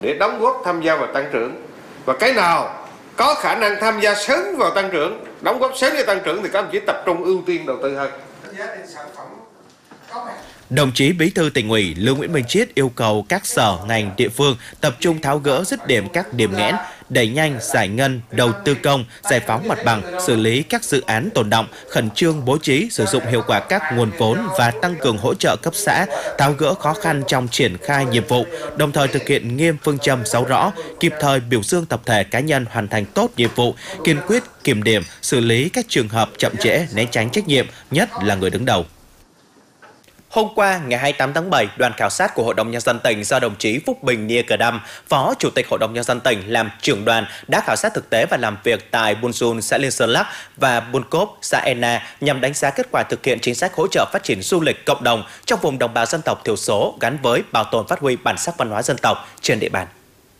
để đóng góp tham gia vào tăng trưởng, và cái nào có khả năng tham gia sớm vào tăng trưởng, đóng góp sớm vào tăng trưởng thì các đồng chí tập trung ưu tiên đầu tư hơn. Đồng chí Bí thư Tỉnh ủy Lưu Nguyễn Minh Chiết yêu cầu các sở, ngành, địa phương tập trung tháo gỡ dứt điểm các điểm nghẽn, đẩy nhanh giải ngân, đầu tư công, giải phóng mặt bằng, xử lý các dự án tồn đọng, khẩn trương bố trí sử dụng hiệu quả các nguồn vốn và tăng cường hỗ trợ cấp xã, tháo gỡ khó khăn trong triển khai nhiệm vụ, đồng thời thực hiện nghiêm phương châm 6 rõ, kịp thời biểu dương tập thể cá nhân hoàn thành tốt nhiệm vụ, kiên quyết kiểm điểm, xử lý các trường hợp chậm trễ, né tránh trách nhiệm, nhất là người đứng đầu. Hôm qua, ngày 28 tháng 7, đoàn khảo sát của Hội đồng Nhân dân tỉnh do đồng chí Phúc Bình Nia Cờ Đăm, Phó Chủ tịch Hội đồng Nhân dân tỉnh làm trưởng đoàn đã khảo sát thực tế và làm việc tại Buôn, xã Liên Sơn Lắc và Buôn Cốp, xã Ena nhằm đánh giá kết quả thực hiện chính sách hỗ trợ phát triển du lịch cộng đồng trong vùng đồng bào dân tộc thiểu số gắn với bảo tồn phát huy bản sắc văn hóa dân tộc trên địa bàn.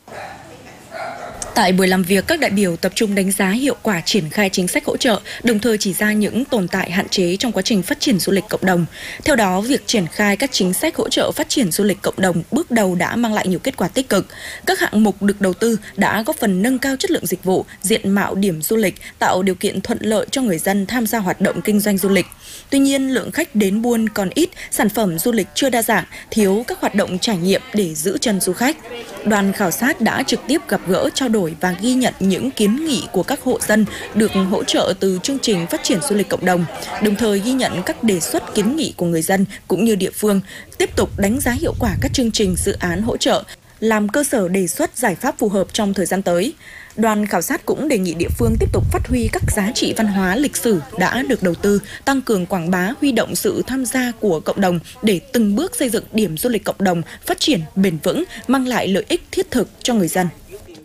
Tại buổi làm việc, các đại biểu tập trung đánh giá hiệu quả triển khai chính sách hỗ trợ, đồng thời chỉ ra những tồn tại hạn chế trong quá trình phát triển du lịch cộng đồng. Theo đó, việc triển khai các chính sách hỗ trợ phát triển du lịch cộng đồng bước đầu đã mang lại nhiều kết quả tích cực. Các hạng mục được đầu tư đã góp phần nâng cao chất lượng dịch vụ, diện mạo điểm du lịch, tạo điều kiện thuận lợi cho người dân tham gia hoạt động kinh doanh du lịch. Tuy nhiên, lượng khách đến Buôn còn ít, sản phẩm du lịch chưa đa dạng, thiếu các hoạt động trải nghiệm để giữ chân du khách. Đoàn khảo sát đã trực tiếp gặp gỡ, trao đổi và ghi nhận những kiến nghị của các hộ dân được hỗ trợ từ chương trình phát triển du lịch cộng đồng, đồng thời ghi nhận các đề xuất kiến nghị của người dân cũng như địa phương, tiếp tục đánh giá hiệu quả các chương trình dự án hỗ trợ, làm cơ sở đề xuất giải pháp phù hợp trong thời gian tới. Đoàn khảo sát cũng đề nghị địa phương tiếp tục phát huy các giá trị văn hóa lịch sử đã được đầu tư, tăng cường quảng bá, huy động sự tham gia của cộng đồng để từng bước xây dựng điểm du lịch cộng đồng phát triển bền vững, mang lại lợi ích thiết thực cho người dân.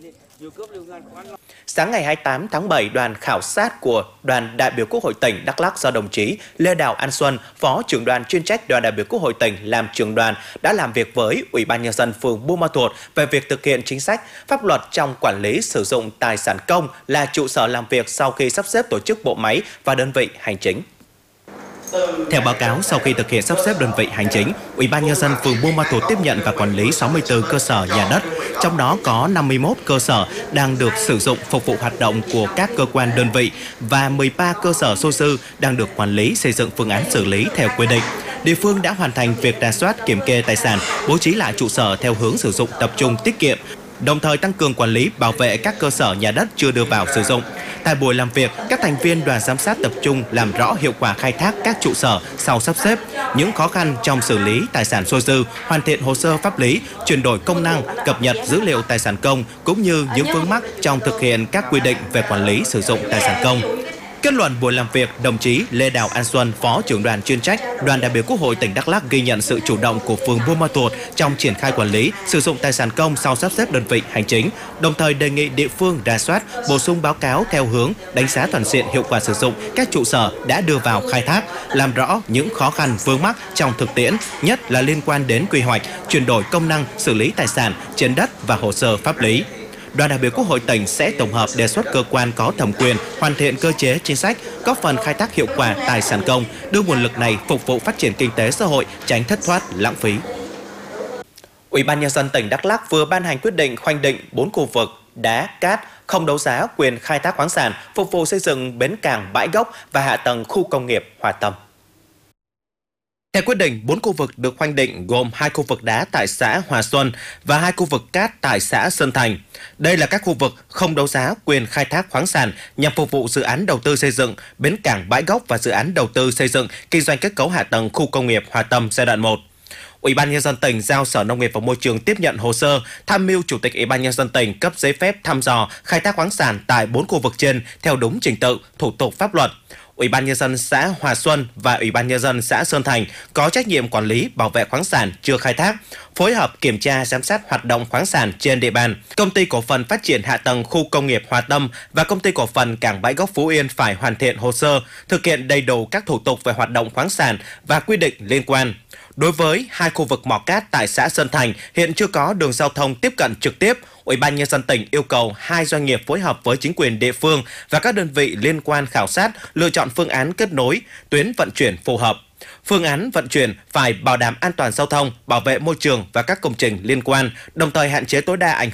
Sáng ngày 28 tháng 7, đoàn khảo sát của đoàn đại biểu Quốc hội tỉnh Đắk Lắk do đồng chí Lê Đào An Xuân, Phó trưởng đoàn chuyên trách đoàn đại biểu Quốc hội tỉnh làm trưởng đoàn đã làm việc với Ủy ban Nhân dân phường Buôn Ma Thuột về việc thực hiện chính sách pháp luật trong quản lý sử dụng tài sản công là trụ sở làm việc sau khi sắp xếp tổ chức bộ máy và đơn vị hành chính. Theo báo cáo, sau khi thực hiện sắp xếp đơn vị hành chính, Ủy ban Nhân dân phường Buôn Ma Thuột tiếp nhận và quản lý 64 cơ sở nhà đất, trong đó có 51 cơ sở đang được sử dụng phục vụ hoạt động của các cơ quan đơn vị và 13 cơ sở xô sư đang được quản lý xây dựng phương án xử lý theo quy định. Địa phương đã hoàn thành việc rà soát kiểm kê tài sản, bố trí lại trụ sở theo hướng sử dụng tập trung tiết kiệm, đồng thời tăng cường quản lý bảo vệ các cơ sở nhà đất chưa đưa vào sử dụng. Tại buổi làm việc, các thành viên đoàn giám sát tập trung làm rõ hiệu quả khai thác các trụ sở sau sắp xếp, những khó khăn trong xử lý tài sản xô dư, hoàn thiện hồ sơ pháp lý, chuyển đổi công năng, cập nhật dữ liệu tài sản công cũng như những vướng mắc trong thực hiện các quy định về quản lý sử dụng tài sản công. Kết luận buổi làm việc, đồng chí Lê Đào An Xuân, Phó trưởng đoàn chuyên trách, đoàn đại biểu Quốc hội tỉnh Đắk Lắk ghi nhận sự chủ động của phường Buôn Ma Thuột trong triển khai quản lý, sử dụng tài sản công sau sắp xếp đơn vị hành chính, đồng thời đề nghị địa phương rà soát, bổ sung báo cáo theo hướng đánh giá toàn diện hiệu quả sử dụng các trụ sở đã đưa vào khai thác, làm rõ những khó khăn vướng mắc trong thực tiễn, nhất là liên quan đến quy hoạch, chuyển đổi công năng, xử lý tài sản trên đất và hồ sơ pháp lý. Đoàn đại biểu Quốc hội tỉnh sẽ tổng hợp đề xuất cơ quan có thẩm quyền hoàn thiện cơ chế chính sách, góp phần khai thác hiệu quả tài sản công, đưa nguồn lực này phục vụ phát triển kinh tế xã hội, tránh thất thoát lãng phí. Ủy ban Nhân dân tỉnh Đắk Lắk vừa ban hành quyết định khoanh định 4 khu vực đá, cát không đấu giá quyền khai thác khoáng sản phục vụ xây dựng bến cảng Bãi Gốc và hạ tầng khu công nghiệp Hòa Tâm. Theo quyết định, 4 khu vực được khoanh định gồm 2 khu vực đá tại xã Hòa Xuân và 2 khu vực cát tại xã Sơn Thành. Đây là các khu vực không đấu giá quyền khai thác khoáng sản nhằm phục vụ dự án đầu tư xây dựng bến cảng Bãi Gốc và dự án đầu tư xây dựng kinh doanh kết cấu hạ tầng khu công nghiệp Hòa Tâm giai đoạn 1. Ủy ban Nhân dân tỉnh giao Sở Nông nghiệp và Môi trường tiếp nhận hồ sơ, tham mưu Chủ tịch Ủy ban Nhân dân tỉnh cấp giấy phép thăm dò khai thác khoáng sản tại 4 khu vực trên theo đúng trình tự, thủ tục pháp luật. Ủy ban Nhân dân xã Hòa Xuân và Ủy ban Nhân dân xã Sơn Thành có trách nhiệm quản lý bảo vệ khoáng sản chưa khai thác, phối hợp kiểm tra giám sát hoạt động khoáng sản trên địa bàn. Công ty cổ phần phát triển hạ tầng khu công nghiệp Hòa Tâm và Công ty cổ phần cảng Bãi Gốc Phú Yên phải hoàn thiện hồ sơ, thực hiện đầy đủ các thủ tục về hoạt động khoáng sản và quy định liên quan. Đối với 2 khu vực mỏ cát tại xã Sơn Thành hiện chưa có đường giao thông tiếp cận trực tiếp, Ủy ban Nhân dân tỉnh yêu cầu 2 doanh nghiệp phối hợp với chính quyền địa phương và các đơn vị liên quan khảo sát, lựa chọn phương án kết nối, tuyến vận chuyển phù hợp. Phương án vận chuyển phải bảo đảm an toàn giao thông, bảo vệ môi trường và các công trình liên quan, đồng thời hạn chế tối đa ảnh